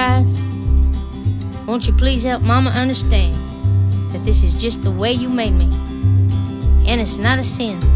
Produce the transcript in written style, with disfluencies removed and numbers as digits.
cried. Won't you please help Mama understand that this is just the way you made me, and it's not a sin.